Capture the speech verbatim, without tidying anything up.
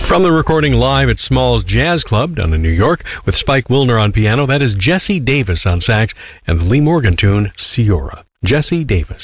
From the recording live at Small's Jazz Club down in New York with Spike Wilner on piano, that is Jesse Davis on sax and the Lee Morgan tune, Ciora. Jesse Davis.